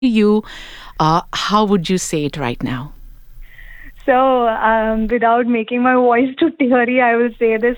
you, how would you say it right now? So, without making my voice too teary, I will say this.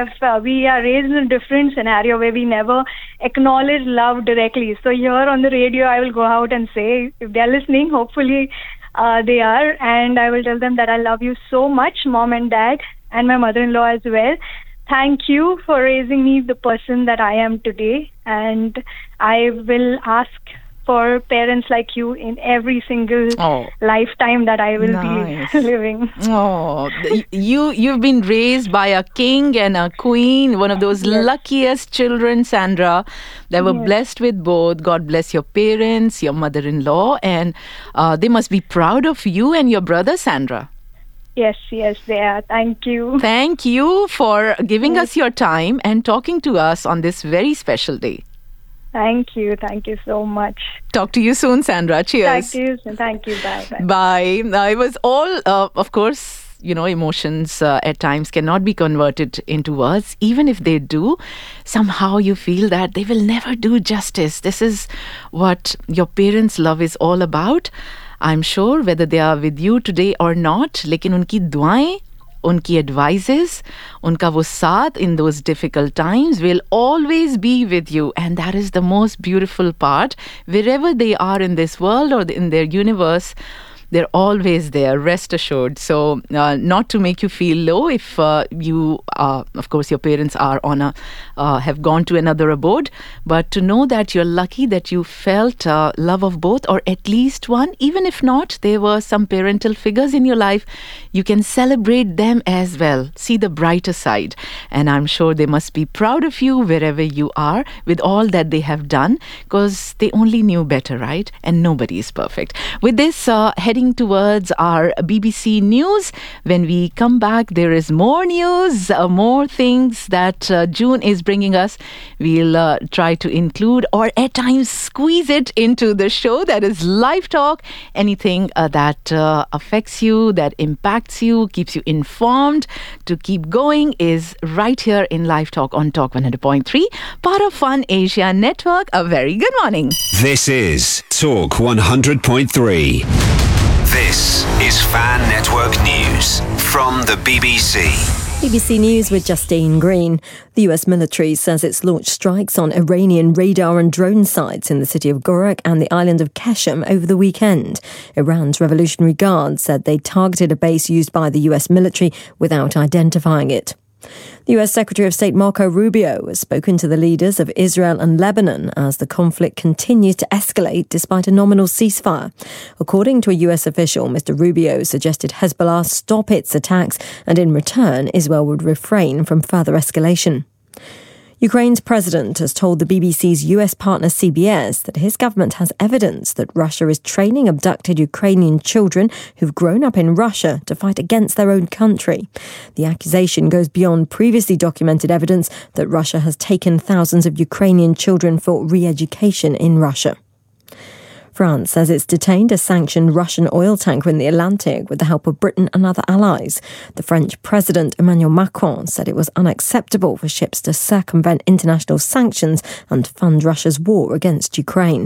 We are raised in a different scenario where we never acknowledge love directly. So here on the radio, I will go out and say, if they are listening, hopefully they are, and I will tell them that I love you so much, mom and dad, and my mother-in-law as well. Thank you for raising me the person that I am today, and I will ask for parents like you in every single lifetime that I will be living. Oh, you've been raised by a king and a queen, one of those luckiest children, Sandra. They were blessed with both. God bless your parents, your mother-in-law, and they must be proud of you and your brother, Sandra. Yes, they are. Thank you. Thank you for giving us your time and talking to us on this very special day. Thank you so much. Talk to you soon, Sandra. Cheers. Talk to you soon. Thank you. Bye. Bye. It was all, of course, emotions at times cannot be converted into words. Even if they do, somehow you feel that they will never do justice. This is what your parents' love is all about. I'm sure whether they are with you today or not, लेकिन उनकी दुआएं, उनकी advices, उनका वो साथ in those difficult times will always be with you. And that is the most beautiful part. Wherever they are in this world or in their universe, they're always there, rest assured. So not to make you feel low if you, of course, your parents are have gone to another abode, but to know that you're lucky that you felt love of both, or at least one. Even if not, there were some parental figures in your life, you can celebrate them as well. See the brighter side. And I'm sure they must be proud of you wherever you are with all that they have done, because they only knew better, right? And nobody is perfect. With this, heading towards our BBC News. When we come back, there is more news, more things that June is bringing us. We'll try to include or at times squeeze it into the show. That is Live Talk. Anything that affects you, that impacts you, keeps you informed to keep going is right here in Live Talk on Talk 100.3, part of Fun Asia Network. A very good morning. This is Talk 100.3. This is Fan Network News from the BBC. BBC News with Justine Green. The US military says it's launched strikes on Iranian radar and drone sites in the city of Gorak and the island of Keshem over the weekend. Iran's Revolutionary Guard said they targeted a base used by the US military without identifying it. The US Secretary of State Marco Rubio has spoken to the leaders of Israel and Lebanon as the conflict continues to escalate despite a nominal ceasefire. According to a US official, Mr. Rubio suggested Hezbollah stop its attacks and in return Israel would refrain from further escalation. Ukraine's president has told the BBC's US partner CBS that his government has evidence that Russia is training abducted Ukrainian children who've grown up in Russia to fight against their own country. The accusation goes beyond previously documented evidence that Russia has taken thousands of Ukrainian children for re-education in Russia. France says it's detained a sanctioned Russian oil tanker in the Atlantic with the help of Britain and other allies. The French President Emmanuel Macron said it was unacceptable for ships to circumvent international sanctions and fund Russia's war against Ukraine.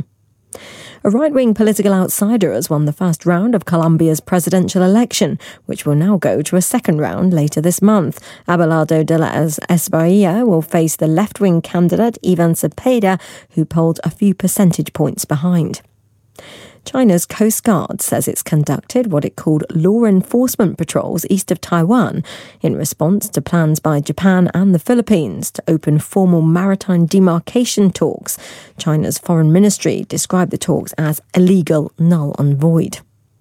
A right-wing political outsider has won the first round of Colombia's presidential election, which will now go to a second round later this month. Abelardo de la Espriella will face the left-wing candidate Ivan Cepeda, who polled a few percentage points behind. China's Coast Guard says it's conducted what it called law enforcement patrols east of Taiwan in response to plans by Japan and the Philippines to open formal maritime demarcation talks. China's foreign ministry described the talks as illegal, null and void.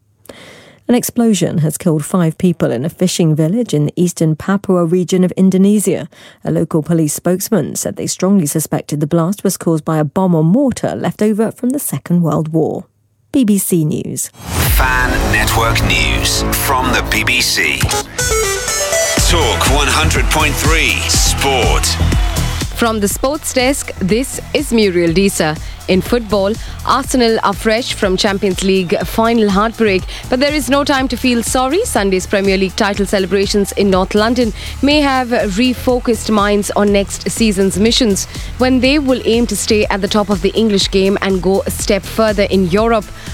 An explosion has killed 5 people in a fishing village in the eastern Papua region of Indonesia. A local police spokesman said they strongly suspected the blast was caused by a bomb or mortar left over from the Second World War. BBC News. Fan Network News from the BBC. Talk 100.3 Sport. From the sports desk, this is Muriel Deesa. In football, Arsenal are fresh from Champions League final heartbreak, but there is no time to feel sorry. Sunday's Premier League title celebrations in North London may have refocused minds on next season's missions, when they will aim to stay at the top of the English game and go a step further in Europe.